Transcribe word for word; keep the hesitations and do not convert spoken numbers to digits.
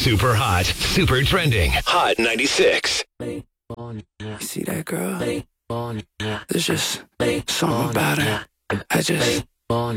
Super hot, super trending. Hot ninety-six. See that girl? There's just something about her. I just